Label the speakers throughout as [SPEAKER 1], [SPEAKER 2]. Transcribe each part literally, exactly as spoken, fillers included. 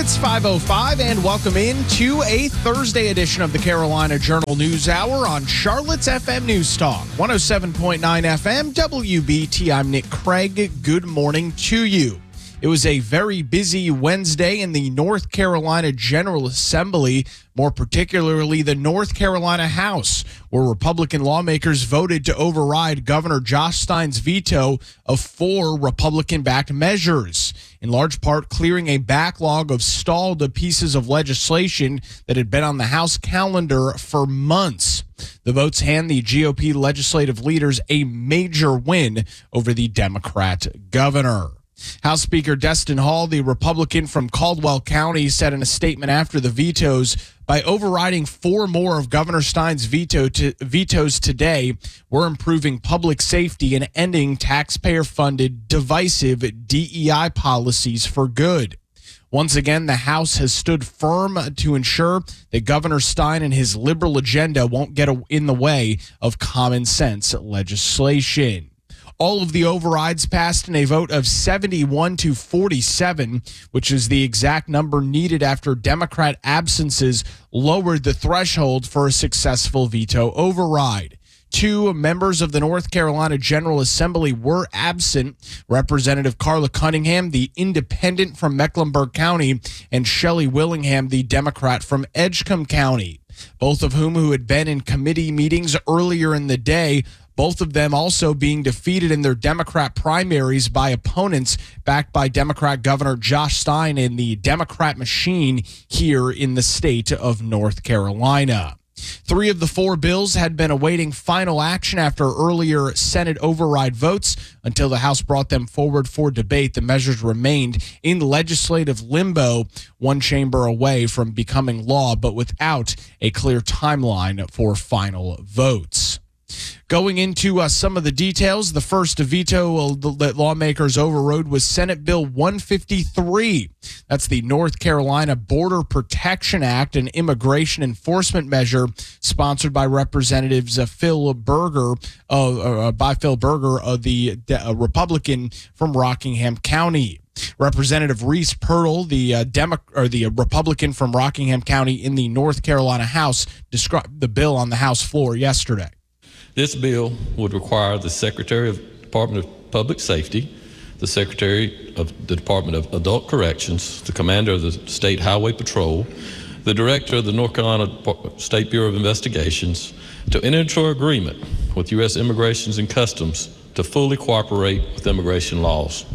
[SPEAKER 1] It's five oh five, and welcome in to a Thursday edition of the Carolina Journal News Hour on Charlotte's F M News Talk, one oh seven point nine F M, W B T. I'm Nick Craig. Good morning to you. It was a very busy Wednesday in the North Carolina General Assembly, more particularly the North Carolina House, where Republican lawmakers voted to override Governor Josh Stein's veto of four Republican-backed measures, in large part clearing a backlog of stalled pieces of legislation that had been on the House calendar for months. The votes hand the G O P legislative leaders a major win over the Democrat governor. House Speaker Destin Hall, the Republican from Caldwell County, said in a statement after the vetoes, by overriding four more of Governor Stein's veto to, vetoes today, we're improving public safety and ending taxpayer-funded, divisive D E I policies for good. Once again, the House has stood firm to ensure that Governor Stein and his liberal agenda won't get in the way of common sense legislation. All of the overrides passed in a vote of seventy-one to forty-seven, which is the exact number needed after Democrat absences lowered the threshold for a successful veto override. Two members of the North Carolina General Assembly were absent, Representative Carla Cunningham, the independent from Mecklenburg County, and Shelley Willingham, the Democrat from Edgecombe County, both of whom who had been in committee meetings earlier in the day, both of them also being defeated in their Democrat primaries by opponents backed by Democrat Governor Josh Stein and the Democrat machine here in the state of North Carolina. Three of the four bills had been awaiting final action after earlier Senate override votes. Until the House brought them forward for debate, the measures remained in legislative limbo, one chamber away from becoming law, but without a clear timeline for final votes. Going into uh, some of the details, the first veto that lawmakers overrode was Senate Bill one fifty-three. That's the North Carolina Border Protection Act, an immigration enforcement measure sponsored by Representatives uh, Phil Berger, uh, uh, by Phil Berger, uh, the uh, Republican from Rockingham County. Representative Reese Pirtle, the uh, Demo- or the uh, Republican from Rockingham County in the North Carolina House, described the bill on the House floor yesterday.
[SPEAKER 2] This bill would require the Secretary of the Department of Public Safety, the Secretary of the Department of Adult Corrections, the Commander of the State Highway Patrol, the Director of the North Carolina State Bureau of Investigations to enter into an agreement with U S Immigration and Customs to fully cooperate with immigration laws.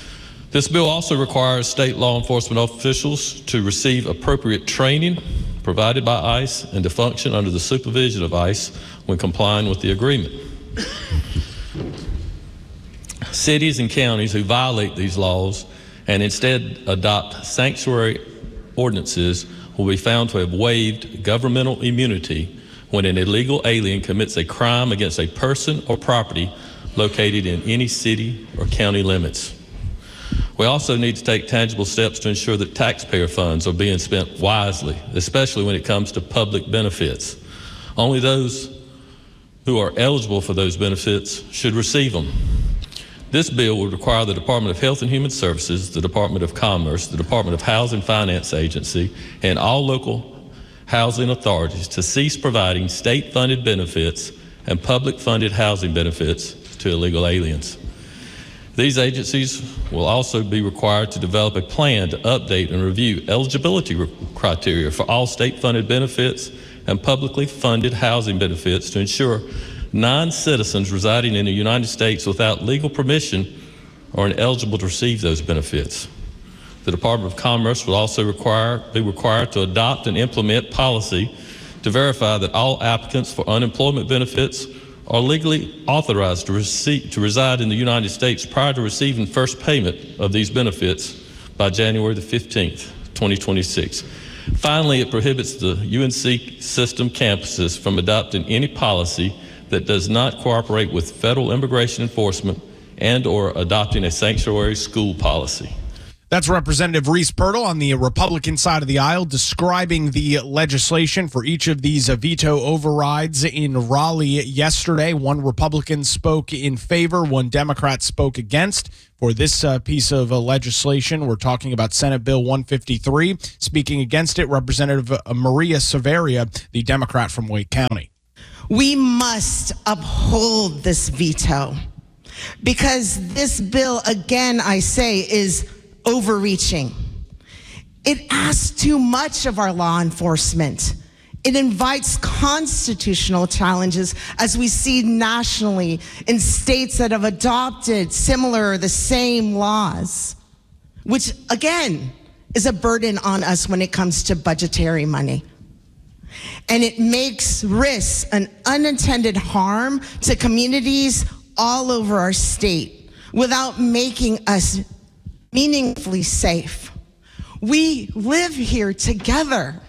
[SPEAKER 2] This bill also requires state law enforcement officials to receive appropriate training provided by ICE and to function under the supervision of ICE when complying with the agreement. Cities and counties who violate these laws and instead adopt sanctuary ordinances will be found to have waived governmental immunity when an illegal alien commits a crime against a person or property located in any city or county limits. We also need to take tangible steps to ensure that taxpayer funds are being spent wisely, especially when it comes to public benefits. Only those who are eligible for those benefits should receive them. This bill would require the Department of Health and Human Services, the Department of Commerce, the Department of Housing Finance Agency, and all local housing authorities to cease providing state-funded benefits and public-funded housing benefits to illegal aliens. These agencies will also be required to develop a plan to update and review eligibility criteria for all state-funded benefits and publicly funded housing benefits to ensure non-citizens residing in the United States without legal permission are ineligible to receive those benefits. The Department of Commerce will also require, be required to adopt and implement policy to verify that all applicants for unemployment benefits are legally authorized to, receive, to reside in the United States prior to receiving first payment of these benefits by January the fifteenth, twenty twenty-six. Finally, it prohibits the U N C system campuses from adopting any policy that does not cooperate with federal immigration enforcement and or adopting a sanctuary school policy.
[SPEAKER 1] That's Representative Reese Pirtle on the Republican side of the aisle describing the legislation for each of these veto overrides in Raleigh yesterday. One Republican spoke in favor, one Democrat spoke against. For this uh, piece of uh, legislation, we're talking about Senate Bill one fifty-three. Speaking against it, Representative uh, Maria Severia, the Democrat from Wake County.
[SPEAKER 3] We must uphold this veto because this bill, again, I say, is overreaching. It asks too much of our law enforcement. It invites constitutional challenges, as we see nationally in states that have adopted similar or the same laws, which again is a burden on us when it comes to budgetary money. And it makes risks an unintended harm to communities all over our state without making us meaningfully safe. We live here together.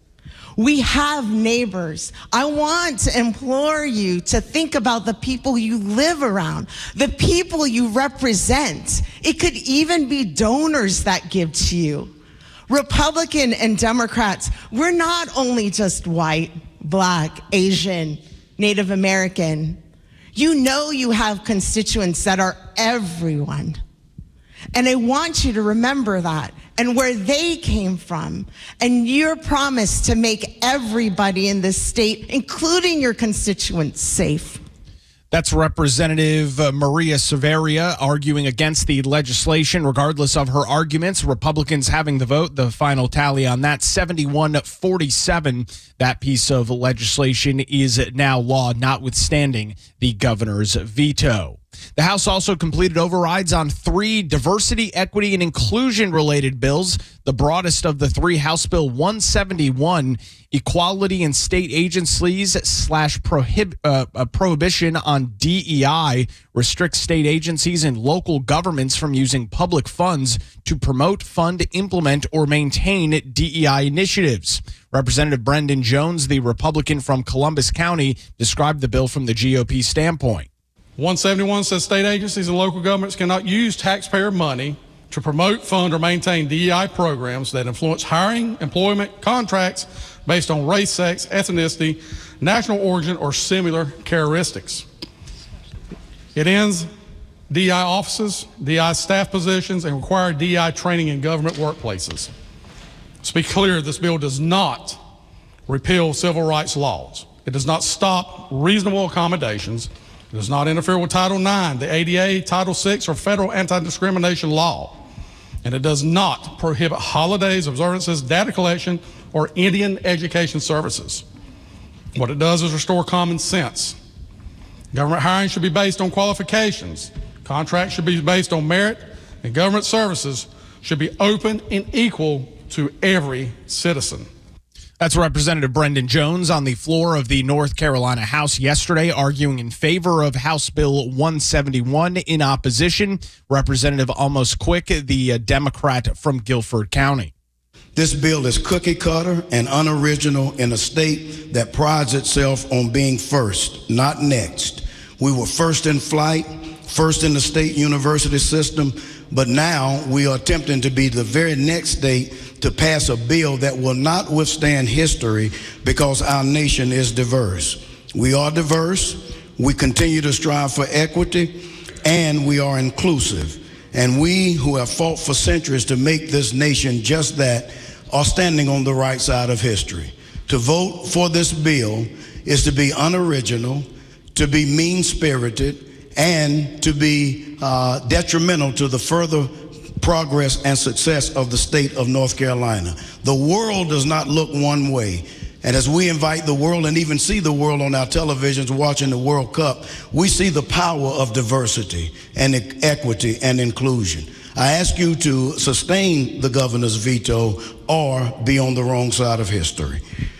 [SPEAKER 3] We have neighbors. I want to implore you to think about the people you live around, the people you represent. It could even be donors that give to you. Republican and Democrats, we're not only just white, Black, Asian, Native American. You know you have constituents that are everyone. And I want you to remember that and where they came from and your promise to make everybody in this state, including your constituents, safe.
[SPEAKER 1] That's Representative uh, Maria Severia arguing against the legislation. Regardless of her arguments, Republicans having the vote. The final tally on that, seventy-one forty-seven. That piece of legislation is now law, notwithstanding the governor's veto. The House also completed overrides on three diversity, equity, and inclusion-related bills. The broadest of the three, House Bill one seventy-one, Equality in State Agencies slash prohib- uh, a prohibition on D E I, restricts state agencies and local governments from using public funds to promote, fund, implement, or maintain D E I initiatives. Representative Brendan Jones, the Republican from Columbus County, described the bill from the G O P standpoint.
[SPEAKER 4] one seventy-one says state agencies and local governments cannot use taxpayer money to promote, fund, or maintain D E I programs that influence hiring, employment, contracts based on race, sex, ethnicity, national origin, or similar characteristics. It ends D E I offices, D E I staff positions, and required D E I training in government workplaces. Let's be clear, this bill does not repeal civil rights laws. It does not stop reasonable accommodations. It does not interfere with Title nine, the A D A, Title six, or federal anti-discrimination law. And it does not prohibit holidays, observances, data collection, or Indian education services. What it does is restore common sense. Government hiring should be based on qualifications. Contracts should be based on merit, and government services should be open and equal to every citizen.
[SPEAKER 1] That's Representative Brendan Jones on the floor of the North Carolina House yesterday, arguing in favor of House Bill one seventy-one. In opposition, Representative Almost Quick, the Democrat from Guilford County.
[SPEAKER 5] This bill is cookie cutter and unoriginal in a state that prides itself on being first, not next. We were first in flight, first in the state university system, but now we are attempting to be the very next state to pass a bill that will not withstand history because our nation is diverse. We are diverse, we continue to strive for equity, and we are inclusive. And we who have fought for centuries to make this nation just that are standing on the right side of history. To vote for this bill is to be unoriginal, to be mean-spirited, and to be uh, detrimental to the further progress and success of the state of North Carolina. The world does not look one way. And as we invite the world and even see the world on our televisions watching the World Cup, we see the power of diversity and equity and inclusion. I ask you to sustain the governor's veto or be on the wrong side of history.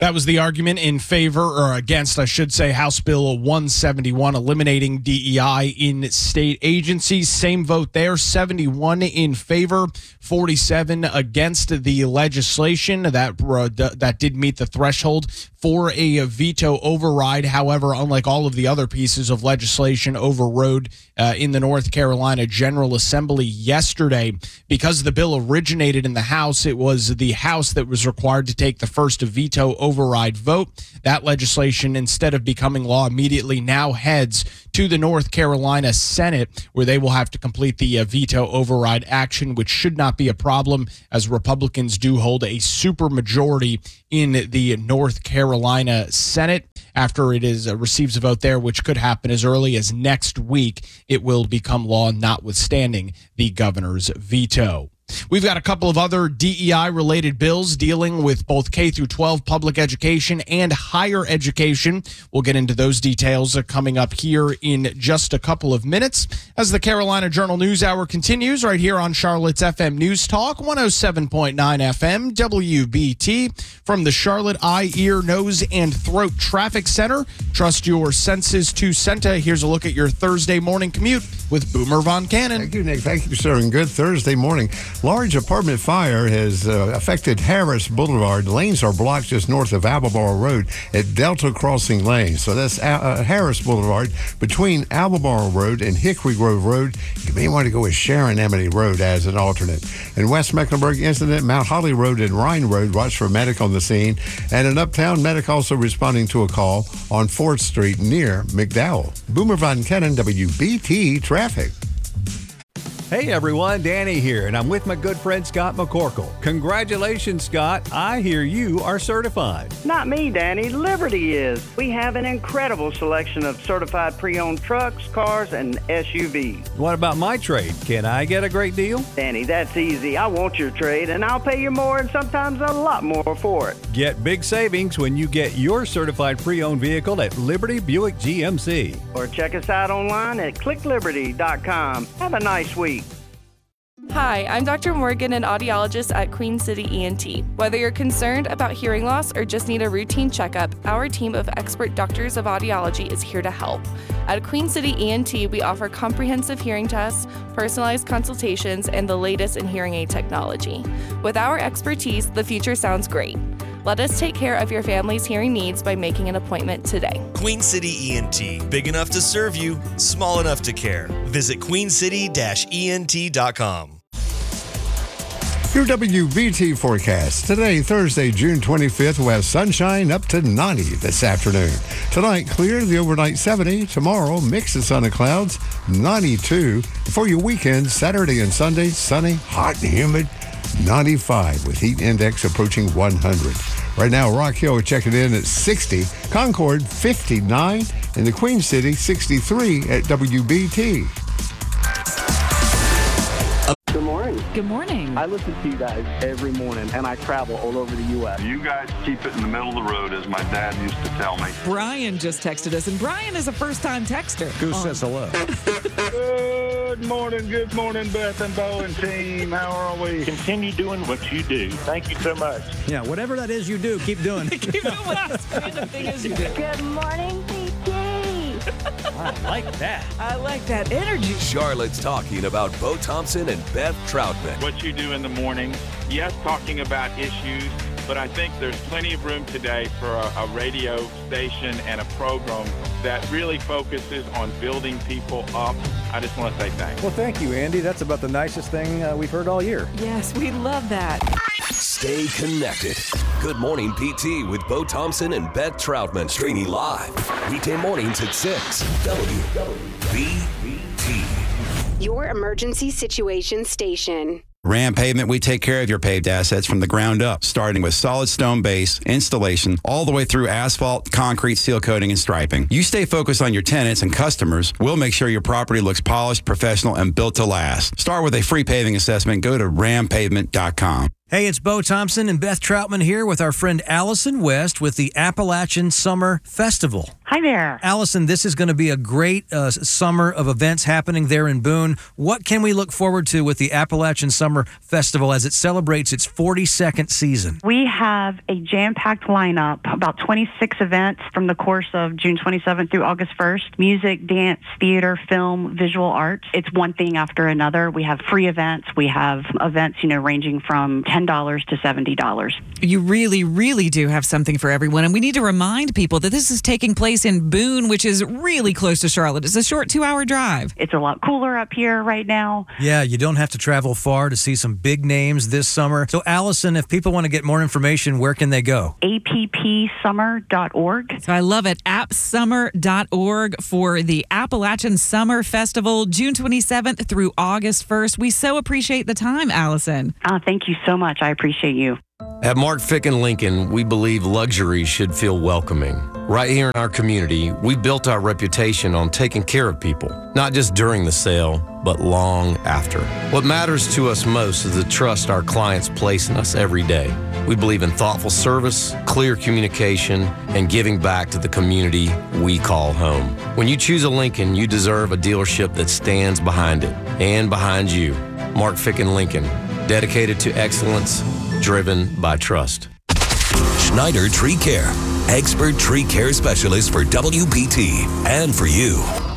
[SPEAKER 1] That was the argument in favor, or against, I should say, House Bill one seventy-one, eliminating D E I in state agencies. Same vote there, seventy-one in favor, forty-seven against the legislation. That, uh, that did meet the threshold for a veto override. However, unlike all of the other pieces of legislation overrode uh, in the North Carolina General Assembly yesterday, because the bill originated in the House, it was the House that was required to take the first veto override vote. That legislation, instead of becoming law immediately, now heads to the North Carolina Senate, where they will have to complete the uh, veto override action, which should not be a problem, as Republicans do hold a supermajority in the North Carolina Senate. After it is uh, receives a vote there, which could happen as early as next week, it will become law, notwithstanding the governor's veto. We've got a couple of other D E I-related bills dealing with both K through twelve public education and higher education. We'll get into those details uh, coming up here in just a couple of minutes as the Carolina Journal News Hour continues right here on Charlotte's F M News Talk, one oh seven point nine F M W B T. From the Charlotte Eye, Ear, Nose, and Throat Traffic Center. Trust your senses to Senta. Here's a look at your Thursday morning commute with Boomer Von Cannon.
[SPEAKER 6] Thank you, Nick. Thank you, sir. And good Thursday morning. Large apartment fire has uh, affected Harris Boulevard. Lanes are blocked just north of Albemarle Road at Delta Crossing Lane. So that's uh, Harris Boulevard between Albemarle Road and Hickory Grove Road. You may want to go with Sharon Amity Road as an alternate. In West Mecklenburg incident, Mount Holly Road and Rhine Road, watch for medic on the scene. And in Uptown, medic also responding to a call on fourth Street near McDowell. Boomer Von Cannon, W B T Traffic.
[SPEAKER 7] Hey everyone, Danny here, and I'm with my good friend Scott McCorkle. Congratulations, Scott. I hear you are certified.
[SPEAKER 8] Not me, Danny. Liberty is. We have an incredible selection of certified pre-owned trucks, cars, and S U Vs.
[SPEAKER 7] What about my trade? Can I get a great deal?
[SPEAKER 8] Danny, that's easy. I want your trade, and I'll pay you more and sometimes a lot more for it.
[SPEAKER 7] Get big savings when you get your certified pre-owned vehicle at Liberty Buick G M C.
[SPEAKER 8] Or check us out online at click liberty dot com. Have a nice week.
[SPEAKER 9] Hi, I'm Doctor Morgan, an audiologist at Queen City E N T. Whether you're concerned about hearing loss or just need a routine checkup, our team of expert doctors of audiology is here to help. At Queen City E N T, we offer comprehensive hearing tests, personalized consultations, and the latest in hearing aid technology. With our expertise, the future sounds great. Let us take care of your family's hearing needs by making an appointment today.
[SPEAKER 10] Queen City E N T, big enough to serve you, small enough to care. Visit queen city dash E N T dot com.
[SPEAKER 6] Your W B T forecast. Today, Thursday, June twenty-fifth, we'll have sunshine up to ninety this afternoon. Tonight, clear, the overnight seventy. Tomorrow, mix of sun and clouds, ninety-two. For your weekend, Saturday and Sunday, sunny, hot and humid, ninety-five with heat index approaching one hundred. Right now, Rock Hill checking in at sixty, Concord fifty-nine, and the Queen City sixty-three at W B T.
[SPEAKER 8] Good morning.
[SPEAKER 11] Good morning.
[SPEAKER 8] I listen to you guys every morning, and I travel all over the U S
[SPEAKER 12] You guys keep it in the middle of the road, as my dad used to tell me.
[SPEAKER 11] Brian just texted us, and Brian is a first-time texter.
[SPEAKER 7] Who says hello?
[SPEAKER 12] Good morning, good morning, Beth and Bo and team. How are we? Continue doing what you do. Thank you so much.
[SPEAKER 7] Yeah, whatever that is you do, keep doing.
[SPEAKER 11] Keep doing what random thing is you do.
[SPEAKER 13] Good morning, P T.
[SPEAKER 7] I like that.
[SPEAKER 11] I like that energy.
[SPEAKER 14] Charlotte's talking about Bo Thompson and Beth Troutman.
[SPEAKER 12] What you do in the morning, yes, talking about issues, but I think there's plenty of room today for a, a radio station and a program that really focuses on building people up. I just want to say thanks.
[SPEAKER 7] Well, thank you, Andy. That's about the nicest thing uh, we've heard all year.
[SPEAKER 11] Yes, we love that.
[SPEAKER 14] Stay connected. Good Morning P T with Bo Thompson and Beth Troutman. Streaming live weekday mornings at six. W B T.
[SPEAKER 15] Your emergency situation station.
[SPEAKER 16] Ram Pavement, we take care of your paved assets from the ground up, starting with solid stone base, installation, all the way through asphalt, concrete, seal coating, and striping. You stay focused on your tenants and customers. We'll make sure your property looks polished, professional, and built to last. Start with a free paving assessment. Go to ram pavement dot com.
[SPEAKER 17] Hey, it's Bo Thompson and Beth Troutman here with our friend Allison West with the Appalachian Summer Festival. Hi there.
[SPEAKER 18] Allison, this is going to be a great uh, summer of events happening there in Boone. What can we look forward to with the Appalachian Summer Festival as it celebrates its forty-second season?
[SPEAKER 17] We have a jam-packed lineup, about twenty-six events from the course of June twenty-seventh through August first. Music, dance, theater, film, visual arts. It's one thing after another. We have free events. We have events, you know, ranging from ten dollars to seventy dollars.
[SPEAKER 11] You really, really do have something for everyone. And we need to remind people that this is taking place in Boone, which is really close to Charlotte. It's a short two-hour drive.
[SPEAKER 17] It's a lot cooler up here right now.
[SPEAKER 18] Yeah, you don't have to travel far to see some big names this summer. So, Allison, if people want to get more information, where can they go?
[SPEAKER 17] A P P summer dot org.
[SPEAKER 11] So I love it. app summer dot org for the Appalachian Summer Festival, June twenty-seventh through August first. We so appreciate the time, Allison.
[SPEAKER 17] Uh, thank you so much. I appreciate you.
[SPEAKER 19] At Mark Ficken Lincoln, we believe luxury should feel welcoming. Right here in our community, we built our reputation on taking care of people, not just during the sale, but long after. What matters to us most is the trust our clients place in us every day. We believe in thoughtful service, clear communication, and giving back to the community we call home. When you choose a Lincoln, you deserve a dealership that stands behind it and behind you. Mark Ficken Lincoln, dedicated to excellence, driven by trust.
[SPEAKER 14] Schneider Tree Care, expert tree care specialist for W P T and for you.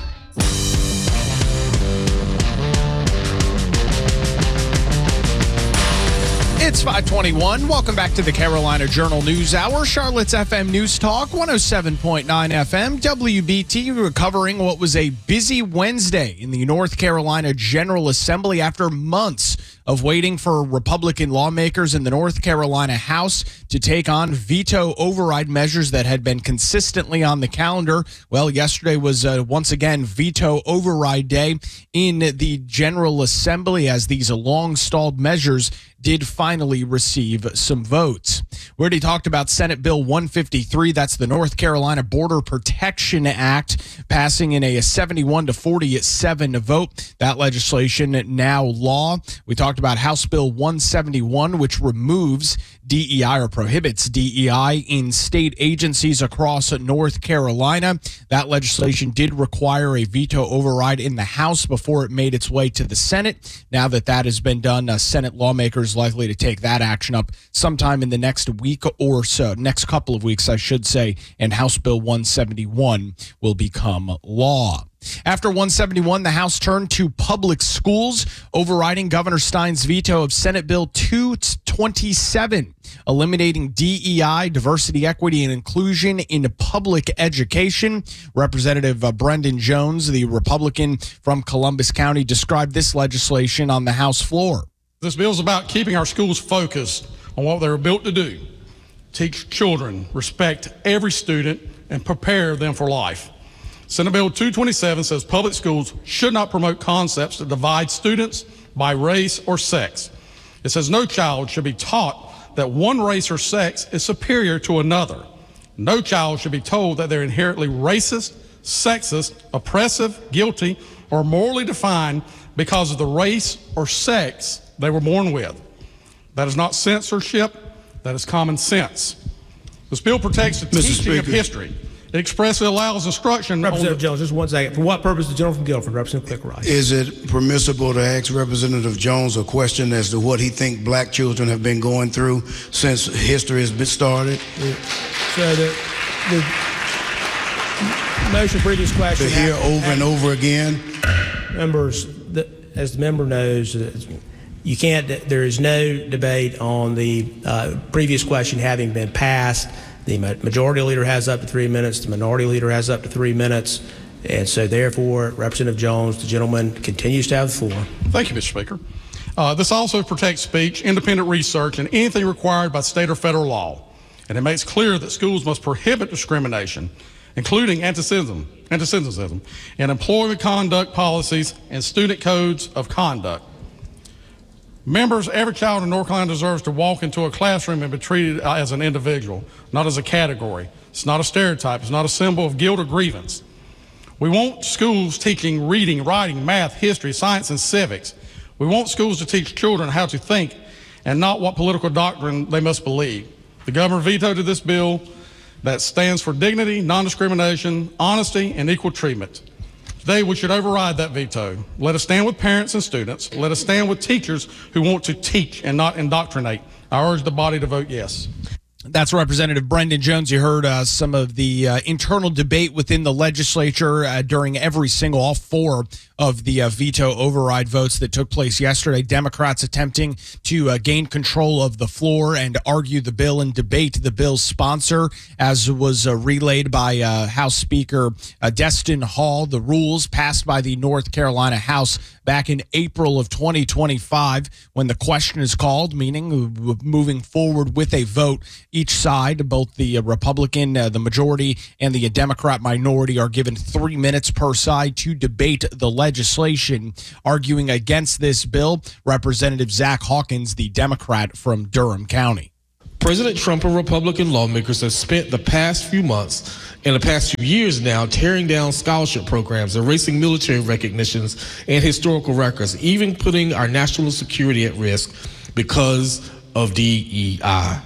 [SPEAKER 1] It's five twenty-one. Welcome back to the Carolina Journal News Hour. Charlotte's F M News Talk, one oh seven point nine F M. W B T recovering what was a busy Wednesday in the North Carolina General Assembly after months of waiting for Republican lawmakers in the North Carolina House to take on veto override measures that had been consistently on the calendar. Well, yesterday was uh, once again veto override day in the General Assembly as these long-stalled measures did finally receive some votes. We already talked about Senate Bill one fifty-three. That's the North Carolina Border Protection Act, passing in a seventy-one to forty-seven vote. That legislation now law. We talked about House Bill one seventy-one, which removes D E I or prohibits D E I in state agencies across North Carolina. That legislation did require a veto override in the House before it made its way to the Senate. Now that that has been done, uh, Senate lawmakers likely to take that action up sometime in the next week or so, next couple of weeks, I should say, and House Bill one seventy-one will become law. After one seventy-one, the House turned to public schools, overriding Governor Stein's veto of Senate Bill two twenty-seven, eliminating D E I, diversity, equity, and inclusion in public education. Representative uh, Brendan Jones, the Republican from Columbus County, described this legislation on the House floor.
[SPEAKER 4] This bill is about keeping our schools focused on what they were built to do: teach children, respect every student, and prepare them for life. Senate Bill two twenty-seven says public schools should not promote concepts that divide students by race or sex. It says no child should be taught that one race or sex is superior to another. No child should be told that they're inherently racist, sexist, oppressive, guilty, or morally defined because of the race or sex they were born with. That is not censorship, that is common sense. This bill protects the
[SPEAKER 20] Mister
[SPEAKER 4] teaching of
[SPEAKER 20] Speaker.
[SPEAKER 4] history. It expressly allows instruction.
[SPEAKER 20] Representative
[SPEAKER 4] on the,
[SPEAKER 20] Jones, just one second. For what purpose, the gentleman from Guilford? Representative Click Rice.
[SPEAKER 5] Is it permissible to ask Representative Jones a question as to what he thinks black children have been going through since history has been started?
[SPEAKER 20] So the, the motion, previous question.
[SPEAKER 5] To hear over and over again?
[SPEAKER 20] Members, the, as the member knows, you can't, there is no debate on the uh, previous question having been passed. The majority leader has up to three minutes. The minority leader has up to three minutes. And so therefore, Representative Jones, the gentleman, continues to have the floor.
[SPEAKER 4] Thank you, Mister Speaker. Uh, this also protects speech, independent research, and anything required by state or federal law. And it makes clear that schools must prohibit discrimination, including antisemitism, antisemitism, and employment conduct policies and student codes of conduct. Members, every child in North Carolina deserves to walk into a classroom and be treated as an individual, not as a category. It's not a stereotype. It's not a symbol of guilt or grievance. We want schools teaching reading, writing, math, history, science, and civics. We want schools to teach children how to think and not what political doctrine they must believe. The governor vetoed this bill that stands for dignity, non-discrimination, honesty, and equal treatment. Today, we should override that veto. Let us stand with parents and students. Let us stand with teachers who want to teach and not indoctrinate. I urge the body to vote yes.
[SPEAKER 1] That's Representative Brendan Jones. You heard uh, some of the uh, internal debate within the legislature uh, during every single, all four of the uh, veto override votes that took place yesterday. Democrats attempting to uh, gain control of the floor and argue the bill and debate the bill's sponsor, as was uh, relayed by uh, House Speaker uh, Destin Hall. The rules passed by the North Carolina House back in April of twenty twenty-five, when the question is called, meaning moving forward with a vote. Each side, both the Republican, uh, the majority, and the Democrat minority, are given three minutes per side to debate the legislation. Arguing against this bill, Representative Zach Hawkins, the Democrat from Durham County.
[SPEAKER 21] President Trump and Republican lawmakers have spent the past few months and the past few years now tearing down scholarship programs, erasing military recognitions and historical records, even putting our national security at risk because of D E I.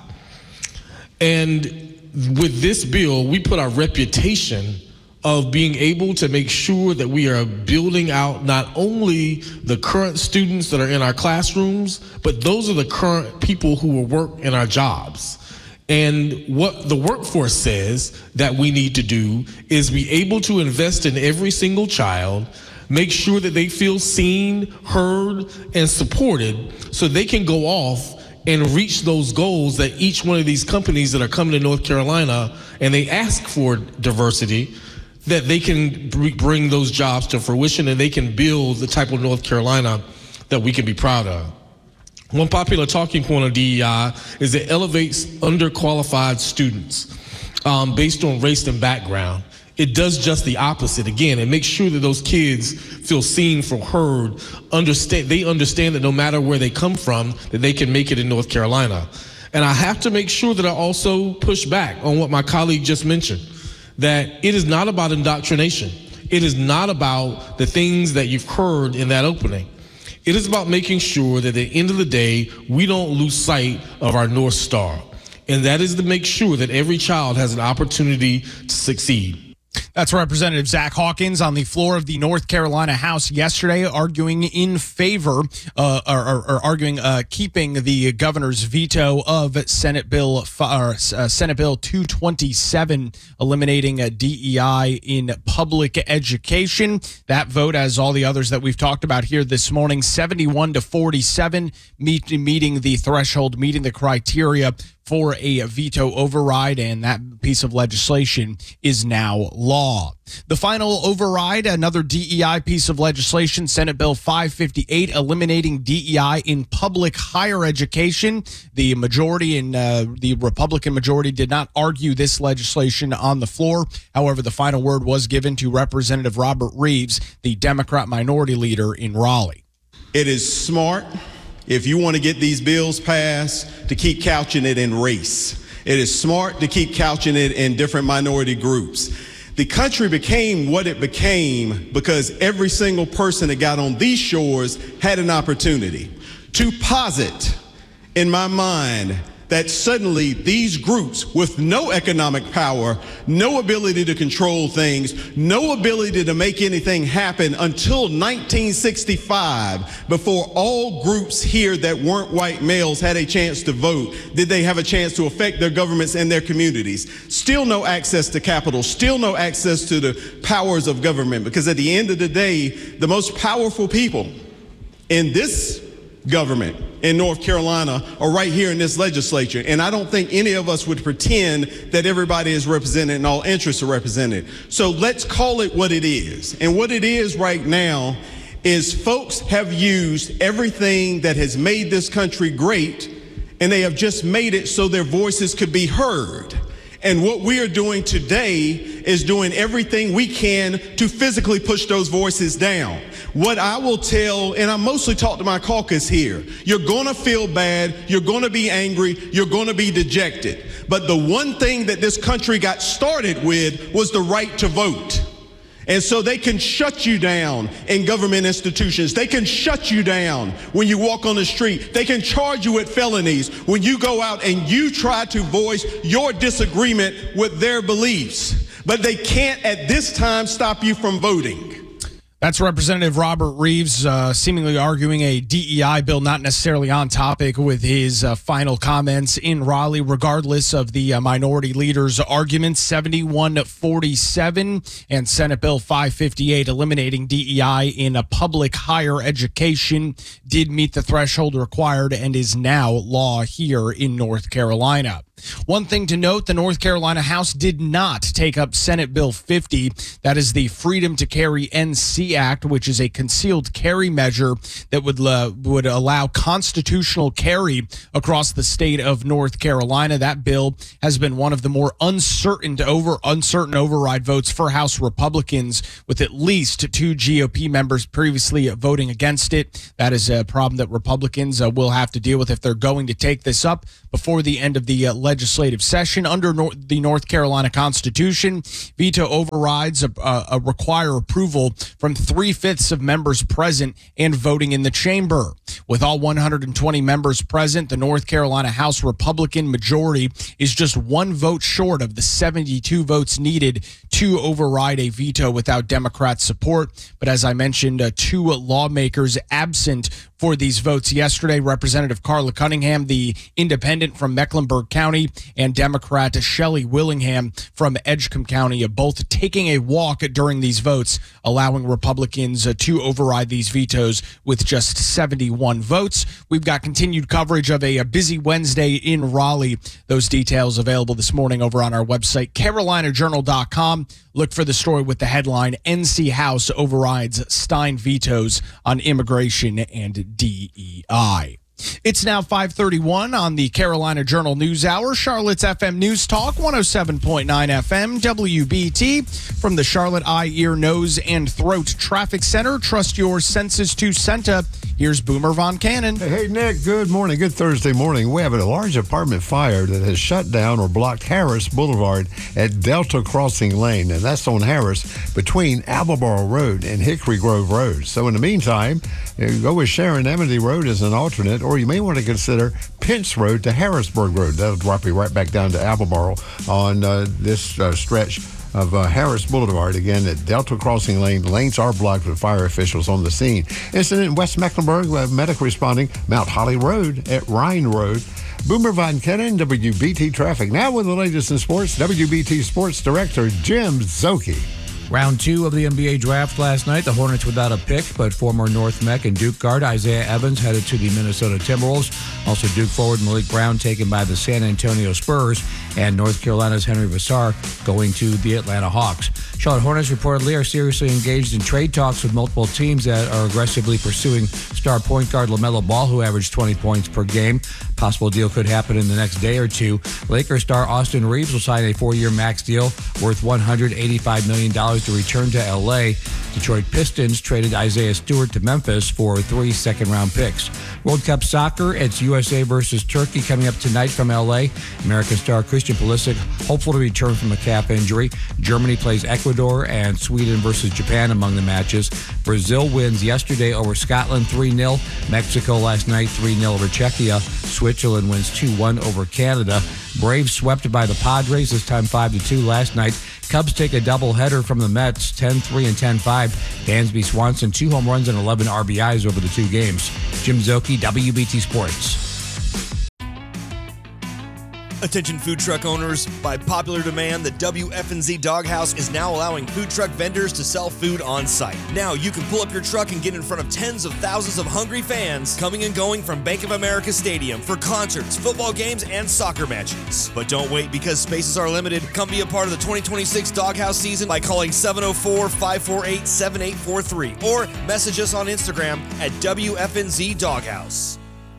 [SPEAKER 21] And with this bill, we put our reputation of being able to make sure that we are building out not only the current students that are in our classrooms, but those are the current people who will work in our jobs. And what the workforce says that we need to do is be able to invest in every single child, make sure that they feel seen, heard, and supported so they can go off and reach those goals that each one of these companies that are coming to North Carolina and they ask for diversity, that they can bring those jobs to fruition and they can build the type of North Carolina that we can be proud of. One popular talking point of D E I is it elevates underqualified students um, based on race and background. It does just the opposite. Again, it makes sure that those kids feel seen, feel heard, understand. They understand that no matter where they come from, that they can make it in North Carolina. And I have to make sure that I also push back on what my colleague just mentioned, that it is not about indoctrination. It is not about the things that you've heard in that opening. It is about making sure that at the end of the day, we don't lose sight of our North Star. And that is to make sure that every child has an opportunity to succeed.
[SPEAKER 1] That's Representative Zach Hawkins on the floor of the North Carolina House yesterday, arguing in favor, uh, or, or, or arguing uh, keeping the governor's veto of Senate Bill or, uh, Senate Bill two twenty-seven, eliminating a D E I in public education. That vote, as all the others that we've talked about here this morning, seventy-one to forty-seven, meet, meeting the threshold, meeting the criteria for a veto override, and that piece of legislation is now law. The final override, another D E I piece of legislation, Senate Bill five fifty-eight, eliminating D E I in public higher education. The majority and uh, the Republican majority did not argue this legislation on the floor. However, the final word was given to Representative Robert Reeves, the Democrat minority leader in Raleigh.
[SPEAKER 22] It is smart, if you want to get these bills passed, to keep couching it in race. It is smart to keep couching it in different minority groups. The country became what it became because every single person that got on these shores had an opportunity. To posit in my mind that suddenly these groups with no economic power, no ability to control things, no ability to make anything happen until nineteen sixty-five, before all groups here that weren't white males had a chance to vote, did they have a chance to affect their governments and their communities. Still no access to capital, still no access to the powers of government, because at the end of the day, the most powerful people in this government in North Carolina are right here in this legislature. And I don't think any of us would pretend that everybody is represented and all interests are represented. So let's call it what it is. And what it is right now is folks have used everything that has made this country great, and they have just made it so their voices could be heard. And what we are doing today is doing everything we can to physically push those voices down. What I will tell, and I mostly talk to my caucus here, you're going to feel bad, you're going to be angry, you're going to be dejected. But the one thing that this country got started with was the right to vote. And so they can shut you down in government institutions. They can shut you down when you walk on the street. They can charge you with felonies when you go out and you try to voice your disagreement with their beliefs. But they can't at this time stop you from voting.
[SPEAKER 1] That's Representative Robert Reeves uh, seemingly arguing a D E I bill not necessarily on topic with his uh, final comments in Raleigh, regardless of the uh, minority leader's arguments. seventy-one forty-seven and Senate Bill five fifty-eight eliminating D E I in a public higher education did meet the threshold required and is now law here in North Carolina. One thing to note, the North Carolina House did not take up Senate Bill fifty. That is the Freedom to Carry N C Act, which is a concealed carry measure that would uh, would allow constitutional carry across the state of North Carolina. That bill has been one of the more uncertain over uncertain override votes for House Republicans, with at least two G O P members previously voting against it. That is a problem that Republicans uh, will have to deal with if they're going to take this up before the end of the uh, legislative session. Under nor- the North Carolina Constitution, veto overrides uh, uh, require approval from three-fifths of members present and voting in the chamber. With all one hundred twenty members present, the North Carolina House Republican majority is just one vote short of the seventy-two votes needed to override a veto without Democrat support. But as I mentioned, uh, two lawmakers absent for these votes yesterday. Representative Carla Cunningham, the independent from Mecklenburg County, and Democrat Shelley Willingham from Edgecombe County, both taking a walk during these votes, allowing Republicans uh, to override these vetoes with just seventy-one votes. We've got continued coverage of a, a busy Wednesday in Raleigh. Those details available this morning over on our website, carolina journal dot com. Look for the story with the headline, N C House overrides Stein vetoes on immigration and D E I. It's now five thirty-one on the Carolina Journal News Hour, Charlotte's F M News Talk, one oh seven point nine F M, W B T. From the Charlotte Eye, Ear, Nose, and Throat Traffic Center, trust your senses to Senta. Here's Boomer Von Cannon.
[SPEAKER 6] Hey, hey, Nick, good morning. Good Thursday morning. We have a large apartment fire that has shut down or blocked Harris Boulevard at Delta Crossing Lane, and that's on Harris between Albemarle Road and Hickory Grove Road. So in the meantime, go with Sharon Amity Road as an alternate, or you may want to consider Pence Road to Harrisburg Road. That'll drop you right back down to Albemarle on uh, this uh, stretch of uh, Harris Boulevard. Again, at Delta Crossing Lane, lanes are blocked with fire officials on the scene. Incident in West Mecklenburg, uh, medic responding, Mount Holly Road at Rhine Road. Boomer Von Cannon, W B T Traffic. Now with the latest in sports, W B T Sports Director Jim Szoke.
[SPEAKER 2] Round two of the N B A draft last night. The Hornets without a pick, but former North Mech and Duke guard Isaiah Evans headed to the Minnesota Timberwolves. Also Duke forward Malik Brown taken by the San Antonio Spurs, and North Carolina's Henry Vassar going to the Atlanta Hawks. Charlotte Hornets reportedly are seriously engaged in trade talks with multiple teams that are aggressively pursuing star point guard LaMelo Ball, who averaged twenty points per game. Possible deal could happen in the next day or two. Lakers star Austin Reeves will sign a four-year max deal worth one hundred eighty-five million dollars to return to L A. Detroit Pistons traded Isaiah Stewart to Memphis for three second-round picks. World Cup Soccer, it's U S A versus Turkey coming up tonight from L A. American star Christian Pulisic hopeful to return from a calf injury. Germany plays Ecuador, and Sweden versus Japan among the matches. Brazil wins yesterday over Scotland three nil. Mexico last night three nil over Czechia. Switzerland wins two one over Canada. Braves swept by the Padres, this time five to two last night. Cubs take a doubleheader from the Mets, ten three and ten five. Dansby Swanson, two home runs and eleven R B Is over the two games. Jim Szoke, W B T Sports.
[SPEAKER 10] Attention food truck owners, by popular demand, the W F N Z Doghouse is now allowing food truck vendors to sell food on site. Now you can pull up your truck and get in front of tens of thousands of hungry fans coming and going from Bank of America Stadium for concerts, football games, and soccer matches. But don't wait, because spaces are limited. Come be a part of the twenty twenty-six Doghouse season by calling seven oh four, five four eight, seven eight four three or message us on Instagram at W F N Z Doghouse.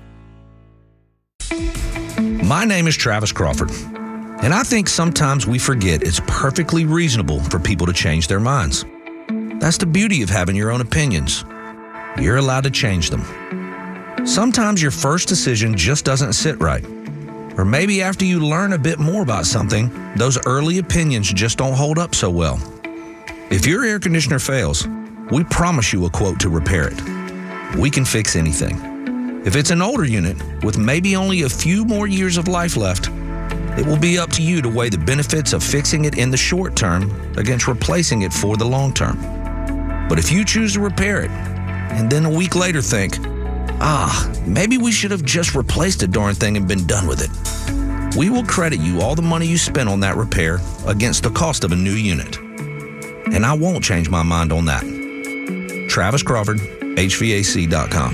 [SPEAKER 3] My name is Travis Crawford, and I think sometimes we forget it's perfectly reasonable for people to change their minds. That's the beauty of having your own opinions. You're allowed to change them. Sometimes your first decision just doesn't sit right. Or maybe after you learn a bit more about something, those early opinions just don't hold up so well. If your air conditioner fails, we promise you a quote to repair it. We can fix anything. If it's an older unit with maybe only a few more years of life left, it will be up to you to weigh the benefits of fixing it in the short term against replacing it for the long term. But if you choose to repair it, and then a week later think, ah, maybe we should have just replaced the darn thing and been done with it, we will credit you all the money you spent on that repair against the cost of a new unit. And I won't change my mind on that. Travis Crawford, H V A C dot com.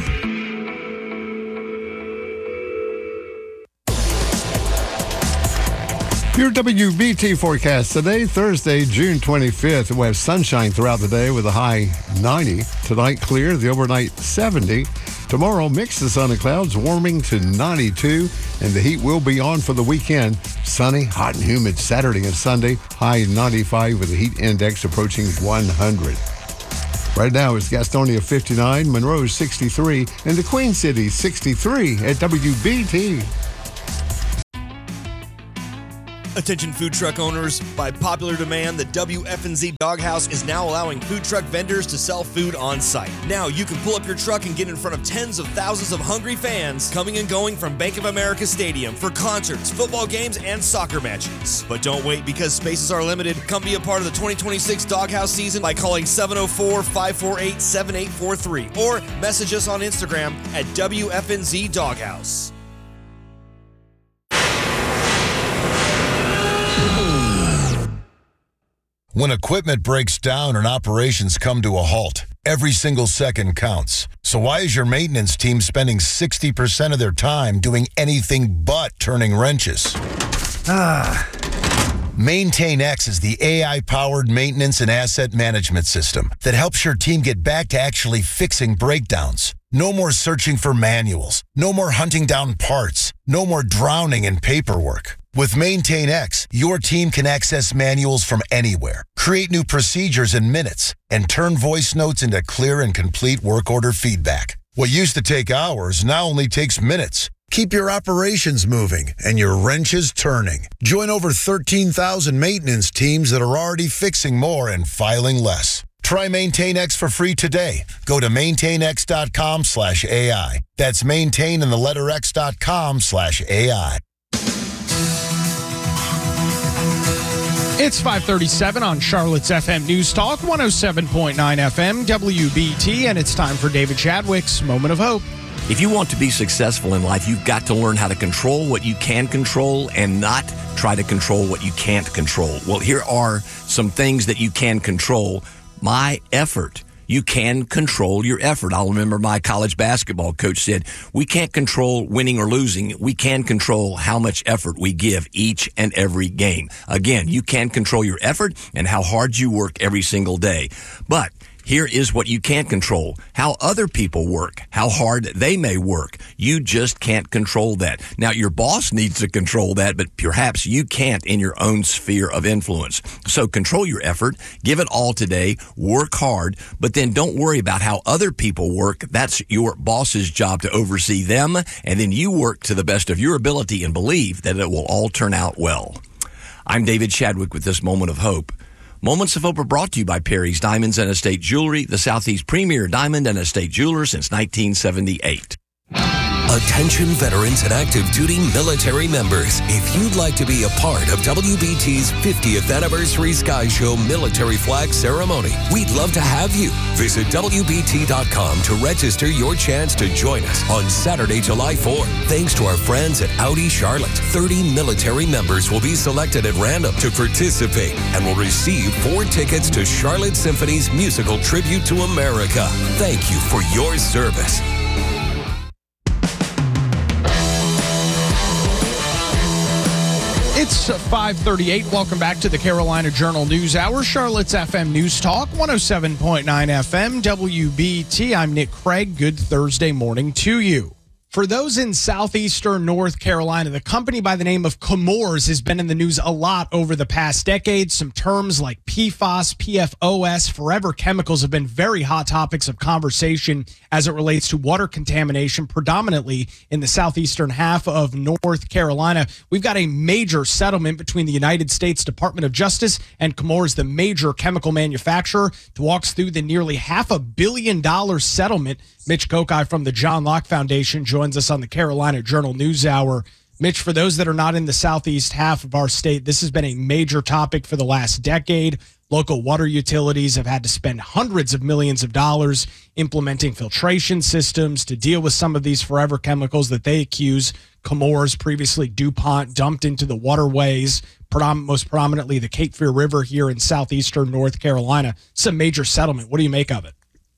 [SPEAKER 6] Your W B T forecast today, Thursday, June twenty-fifth. We'll have sunshine throughout the day with a high ninety. Tonight, clear, the overnight seventy. Tomorrow, mix the sun and clouds, warming to ninety-two, and the heat will be on for the weekend. Sunny, hot and humid Saturday and Sunday, high ninety-five with the heat index approaching one hundred. Right now, it's Gastonia fifty-nine, Monroe sixty-three, and the Queen City sixty-three at W B T.
[SPEAKER 10] Attention food truck owners, by popular demand, the W F N Z Doghouse is now allowing food truck vendors to sell food on site. Now you can pull up your truck and get in front of tens of thousands of hungry fans coming and going from Bank of America Stadium for concerts, football games, and soccer matches. But don't wait, because spaces are limited. Come be a part of the twenty twenty-six Doghouse season by calling seven oh four, five four eight, seven eight four three or message us on Instagram at W F N Z Doghouse.
[SPEAKER 8] When equipment breaks down and operations come to a halt, every single second counts. So why is your maintenance team spending sixty percent of their time doing anything but turning wrenches? Ah. MaintainX is the A I-powered maintenance and asset management system that helps your team get back to actually fixing breakdowns. No more searching for manuals. No more hunting down parts. No more drowning in paperwork. With MaintainX, your team can access manuals from anywhere, create new procedures in minutes, and turn voice notes into clear and complete work order feedback. What used to take hours now only takes minutes. Keep your operations moving and your wrenches turning. Join over thirteen thousand maintenance teams that are already fixing more and filing less. Try MaintainX for free today. Go to maintainx.com slash AI. That's maintain in the letter x.com slash AI.
[SPEAKER 1] It's five thirty-seven on Charlotte's F M News Talk, one oh seven point nine F M, W B T, and it's time for David Chadwick's Moment of Hope.
[SPEAKER 9] If you want to be successful in life, you've got to learn how to control what you can control and not try to control what you can't control. Well, here are some things that you can control. My effort. You can control your effort. I'll remember my college basketball coach said, we can't control winning or losing. We can control how much effort we give each and every game. Again, you can control your effort and how hard you work every single day. But here is what you can't control: how other people work, how hard they may work. You just can't control that. Now, your boss needs to control that, but perhaps you can't in your own sphere of influence. So control your effort, give it all today, work hard, but then don't worry about how other people work. That's your boss's job to oversee them, and then you work to the best of your ability and believe that it will all turn out well. I'm David Chadwick with this Moment of Hope. Moments of Hope are brought to you by Perry's Diamonds and Estate Jewelry, the Southeast premier diamond and estate jeweler since nineteen seventy-eight.
[SPEAKER 14] Attention veterans and active duty military members. If you'd like to be a part of W B T's fiftieth Anniversary Sky Show Military Flag Ceremony, we'd love to have you. Visit W B T dot com to register your chance to join us on Saturday, July fourth. Thanks to our friends at Audi Charlotte, thirty military members will be selected at random to participate and will receive four tickets to Charlotte Symphony's musical tribute to America. Thank you for your service.
[SPEAKER 1] It's five thirty-eight. Welcome back to the Carolina Journal News Hour, Charlotte's F M News Talk, one oh seven point nine F M, W B T. I'm Nick Craig. Good Thursday morning to you. For those in southeastern North Carolina, the company by the name of Chemours has been in the news a lot over the past decade. Some terms like P FAS, P F O S, forever chemicals have been very hot topics of conversation as it relates to water contamination, predominantly in the southeastern half of North Carolina. We've got a major settlement between the United States Department of Justice and Chemours, the major chemical manufacturer, to walk us through the nearly half a billion dollar settlement. Mitch Kokai from the John Locke Foundation joins us on the Carolina Journal News Hour. Mitch, for those that are not in the southeast half of our state, this has been a major topic for the last decade. Local water utilities have had to spend hundreds of millions of dollars implementing filtration systems to deal with some of these forever chemicals that they accuse Chemours, previously DuPont, dumped into the waterways, predom- most prominently the Cape Fear River here in southeastern North Carolina. It's a major settlement. What do you make of it?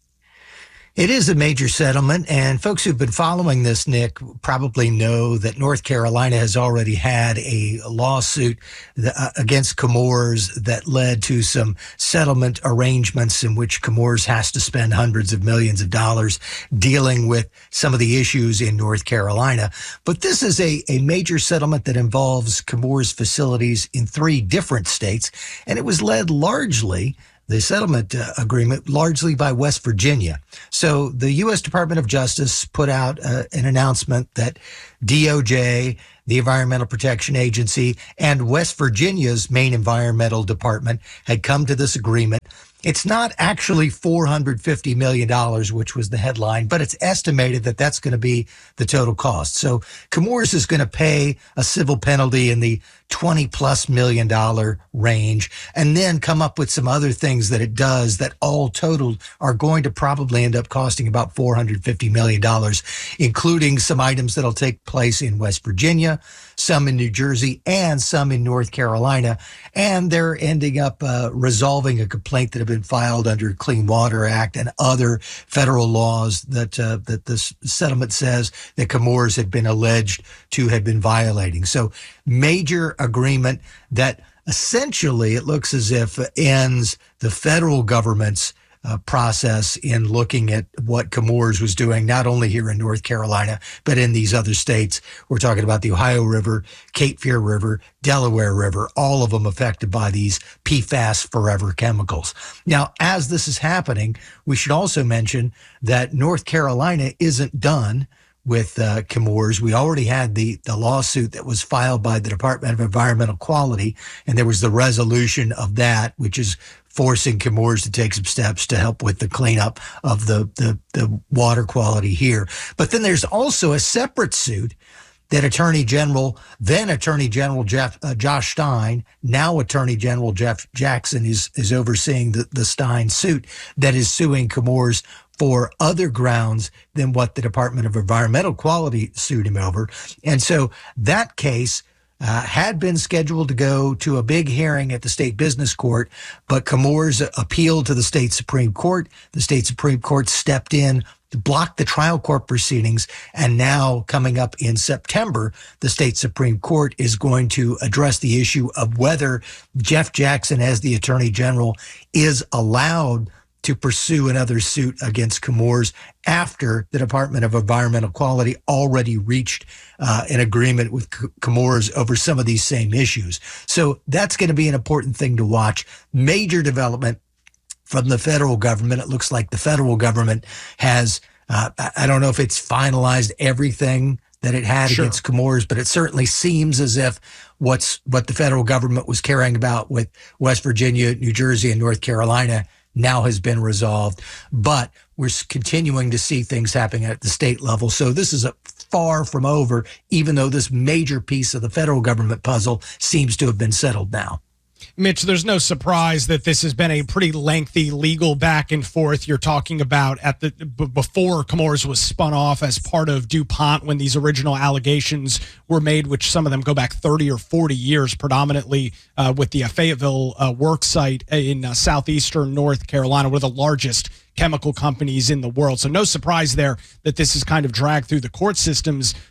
[SPEAKER 12] It is a major settlement, and folks who've been following this, Nick, probably know that North Carolina has already had a lawsuit against Chemours that led to some settlement arrangements in which Chemours has to spend hundreds of millions of dollars dealing with some of the issues in North Carolina. But this is a, a major settlement that involves Chemours facilities in three different states, and it was led largely the settlement uh, agreement largely by West Virginia. So the U S Department of Justice put out uh, an announcement that D O J, the Environmental Protection Agency, and West Virginia's main environmental department had come to this agreement. It's not actually four hundred fifty million dollars, which was the headline, but it's estimated that that's going to be the total cost. So Chemours is going to pay a civil penalty in the twenty plus million dollar range, and then come up with some other things that it does that all totaled are going to probably end up costing about four hundred fifty million dollars, including some items that'll take place in West Virginia, some in New Jersey, and some in North Carolina. And they're ending up uh, resolving a complaint that had been filed under Clean Water Act and other federal laws that uh, that this settlement says that Chemours had been alleged to have been violating. So major agreement that essentially it looks as if ends the federal government's Uh, process in looking at what Chemours was doing, not only here in North Carolina, but in these other states. We're talking about the Ohio River, Cape Fear River, Delaware River, all of them affected by these P FAS forever chemicals. Now, as this is happening, we should also mention that North Carolina isn't done with uh, Chemours. We already had the, the lawsuit that was filed by the Department of Environmental Quality, and there was the resolution of that, which is forcing Chemours to take some steps to help with the cleanup of the, the, the water quality here. But then there's also a separate suit that Attorney General, then Attorney General Jeff, uh, Josh Stein, now Attorney General Jeff Jackson is, is overseeing the, the Stein suit that is suing Chemours for other grounds than what the Department of Environmental Quality sued him over. And so that case Uh, had been scheduled to go to a big hearing at the state business court, but Chemours appealed to the state Supreme Court. The state Supreme Court stepped in to block the trial court proceedings, and now coming up in September, the state Supreme Court is going to address the issue of whether Jeff Jackson, as the Attorney General, is allowed to pursue another suit against Chemours after the Department of Environmental Quality already reached uh, an agreement with Chemours over some of these same issues. So that's going to be an important thing to watch. Major development from the federal government. It looks like the federal government has, uh, I don't know if it's finalized everything that it had sure. against Chemours, but it certainly seems as if what's what the federal government was caring about with West Virginia, New Jersey, and North Carolina now has been resolved. But we're continuing to see things happening at the state level. So this is a far from over, even though this major piece of the federal government puzzle seems to have been settled now.
[SPEAKER 1] Mitch, there's no surprise that this has been a pretty lengthy legal back and forth. You're talking about at the b- before Chemours was spun off as part of DuPont when these original allegations were made, which some of them go back thirty or forty years, predominantly uh, with the Fayetteville uh, work site in uh, southeastern North Carolina, one of the largest chemical companies in the world. So no surprise there that this is kind of dragged through the court systems.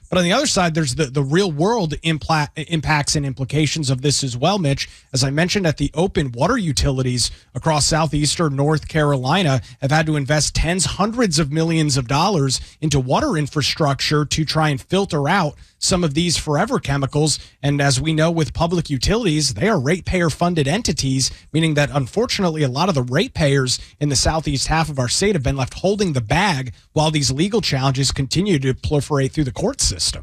[SPEAKER 1] But on the other side, there's the, the real world impla- impacts and implications of this as well, Mitch. As I mentioned at the open, water utilities across southeastern North Carolina have had to invest tens, hundreds of millions of dollars into water infrastructure to try and filter out some of these forever chemicals. And as we know with public utilities, they are ratepayer funded entities, meaning that unfortunately a lot of the ratepayers in the southeast half of our state have been left holding the bag while these legal challenges continue to proliferate through the court system.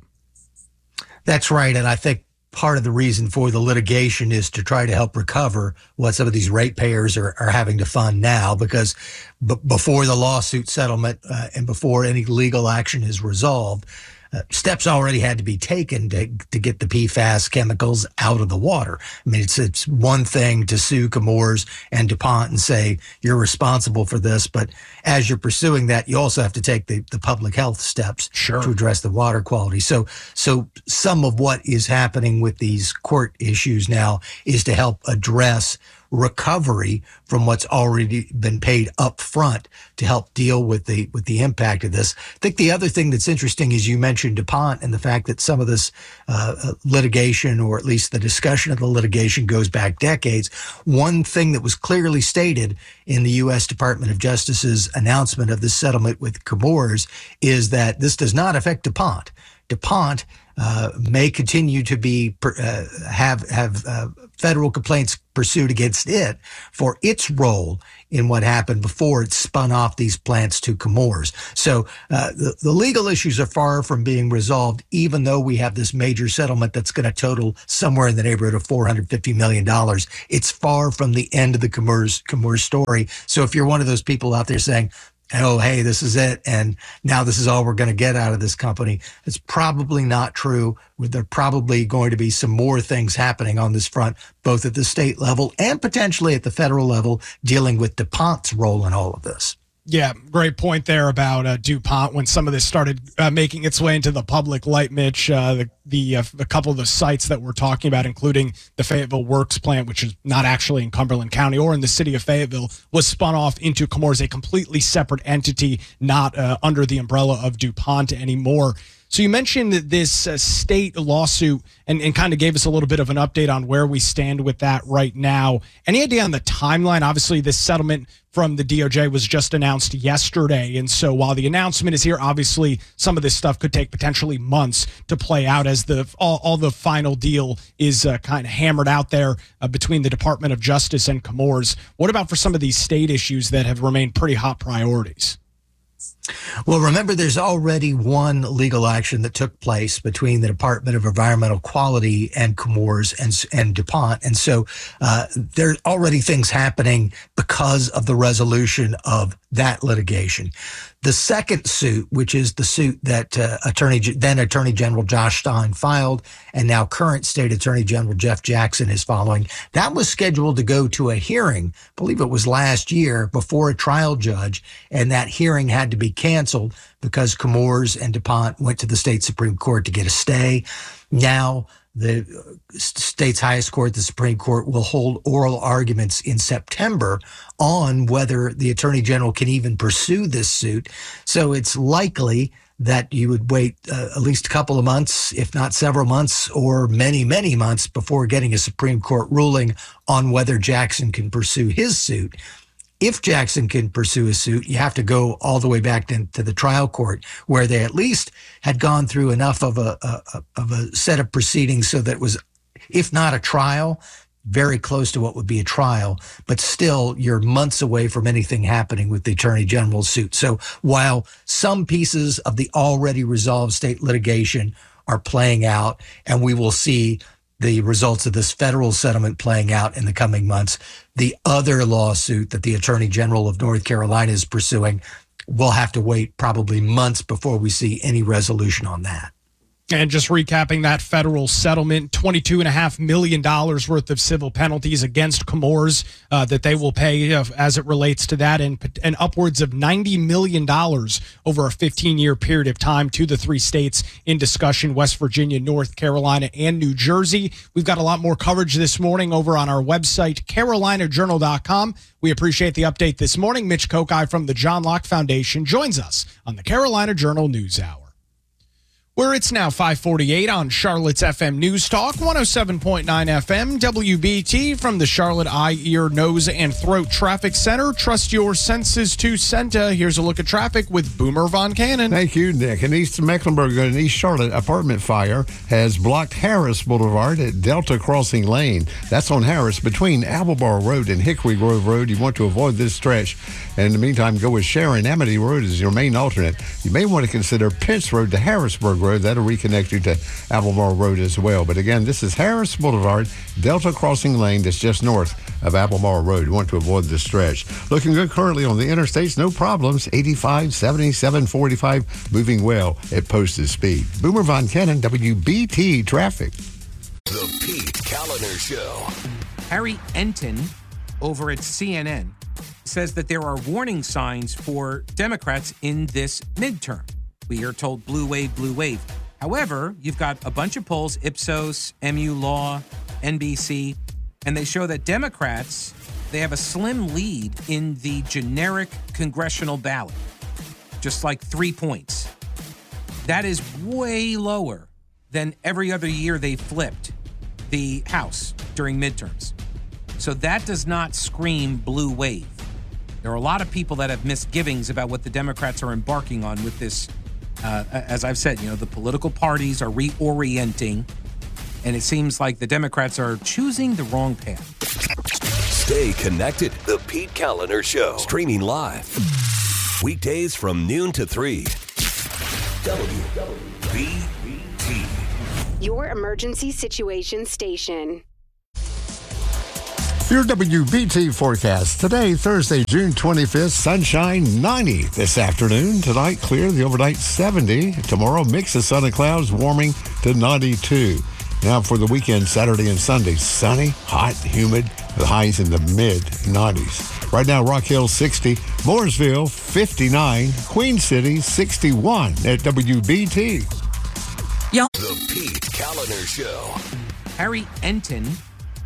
[SPEAKER 12] That's right. And I think part of the reason for the litigation is to try to help recover what some of these ratepayers are, are having to fund now, because b- before the lawsuit settlement uh, and before any legal action is resolved, Uh, steps already had to be taken to to get the P FAS chemicals out of the water. I mean, it's it's one thing to sue Chemours and DuPont and say you're responsible for this, but as you're pursuing that, you also have to take the, the public health steps
[SPEAKER 1] sure.
[SPEAKER 12] to address the water quality. So, so some of what is happening with these court issues now is to help address recovery from what's already been paid up front to help deal with the with the impact of this. I think the other thing that's interesting is you mentioned DuPont and the fact that some of this uh, litigation, or at least the discussion of the litigation, goes back decades. One thing that was clearly stated in the U S Department of Justice's announcement of this settlement with Chemours is that this does not affect DuPont. DuPont uh, may continue to be uh, have have uh, federal complaints pursued against it for its role in what happened before it spun off these plants to Chemours. So uh, the, the legal issues are far from being resolved, even though we have this major settlement that's going to total somewhere in the neighborhood of four hundred fifty million dollars. It's far from the end of the Chemours, Chemours story. So if you're one of those people out there saying, oh, hey, this is it, and now this is all we're going to get out of this company, it's probably not true. There are probably going to be some more things happening on this front, both at the state level and potentially at the federal level, dealing with DuPont's role in all of this.
[SPEAKER 1] Yeah, great point there about uh, DuPont when some of this started uh, making its way into the public light, Mitch. Uh, the the uh, a couple of the sites that we're talking about, including the Fayetteville Works plant, which is not actually in Cumberland County or in the city of Fayetteville, was spun off into Chemours, a completely separate entity, not uh, under the umbrella of DuPont anymore. So you mentioned this uh, state lawsuit and, and kind of gave us a little bit of an update on where we stand with that right now. Any idea on the timeline? Obviously, this settlement from the D O J was just announced yesterday. And so while the announcement is here, obviously some of this stuff could take potentially months to play out as the all, all the final deal is uh, kind of hammered out there uh, between the Department of Justice and Chemours. What about for some of these state issues that have remained pretty hot priorities?
[SPEAKER 12] Well, remember, there's already one legal action that took place between the Department of Environmental Quality and Chemours and, and DuPont. And so uh, there are already things happening because of the resolution of that litigation. The second suit, which is the suit that uh, Attorney then Attorney General Josh Stein filed, and now current State Attorney General Jeff Jackson is following, that was scheduled to go to a hearing, I believe it was last year, before a trial judge, and that hearing had to be canceled because Chemours and DuPont went to the state Supreme Court to get a stay. Now, the state's highest court, the Supreme Court, will hold oral arguments in September on whether the Attorney General can even pursue this suit. So it's likely that you would wait uh, at least a couple of months, if not several months, or many, many months before getting a Supreme Court ruling on whether Jackson can pursue his suit. If Jackson can pursue a suit, you have to go all the way back to, to the trial court, where they at least had gone through enough of a, a of a set of proceedings so that it was, if not a trial, very close to what would be a trial, but still you're months away from anything happening with the Attorney General's suit. So while some pieces of the already resolved state litigation are playing out, and we will see the results of this federal settlement playing out in the coming months, the other lawsuit that the Attorney General of North Carolina is pursuing, we'll have to wait probably months before we see any resolution on that.
[SPEAKER 1] And just recapping that federal settlement, twenty-two point five million dollars worth of civil penalties against Chemours uh, that they will pay uh, as it relates to that, and, and upwards of ninety million dollars over a fifteen-year period of time to the three states in discussion, West Virginia, North Carolina, and New Jersey. We've got a lot more coverage this morning over on our website, carolina journal dot com. We appreciate the update this morning. Mitch Kokai from the John Locke Foundation joins us on the Carolina Journal News Hour. Where it's now five forty-eight on Charlotte's F M News Talk, one oh seven point nine F M, W B T from the Charlotte Eye, Ear, Nose, and Throat Traffic Center. Trust your senses to Senta. Here's a look at traffic with Boomer Von Cannon.
[SPEAKER 6] Thank you, Nick. In East Mecklenburg and East Charlotte, apartment fire has blocked Harris Boulevard at Delta Crossing Lane. That's on Harris between Appleboro Road and Hickory Grove Road. You want to avoid this stretch. And in the meantime, go with Sharon Amity Road as your main alternate. You may want to consider Pence Road to Harrisburg Road. That'll reconnect you to Appleboro Road as well. But again, this is Harris Boulevard, Delta Crossing Lane that's just north of Appleboro Road. You want to avoid this stretch. Looking good currently on the interstates, no problems. eighty-five, seventy-seven, forty-five, moving well at posted speed. Boomer Von Cannon, W B T Traffic.
[SPEAKER 14] The Pete Kaliner Show.
[SPEAKER 7] Harry Enton over at C N N says that there are warning signs for Democrats in this midterm. We are told blue wave, blue wave. However, you've got a bunch of polls, Ipsos, M U Law, N B C, and they show that Democrats, they have a slim lead in the generic congressional ballot, just like three points. That is way lower than every other year they flipped the House during midterms. So that does not scream blue wave. There are a lot of people that have misgivings about what the Democrats are embarking on with this. Uh, as I've said, you know, the political parties are reorienting, and it seems like the Democrats are choosing the wrong path.
[SPEAKER 14] Stay connected. The Pete Kaliner Show. Streaming live. Weekdays from noon to three. W B T.
[SPEAKER 15] Your emergency situation station.
[SPEAKER 6] Your W B T forecast. Today, Thursday, June twenty-fifth, sunshine ninety this afternoon. Tonight, clear, the overnight seventy. Tomorrow, mix of sun and clouds, warming to ninety-two. Now for the weekend, Saturday and Sunday, sunny, hot, humid, the highs in the mid nineties. Right now, Rock Hill sixty, Mooresville fifty-nine, Queen City sixty-one at W B T.
[SPEAKER 7] Yo.
[SPEAKER 14] The Pete Kaliner Show.
[SPEAKER 7] Harry Enton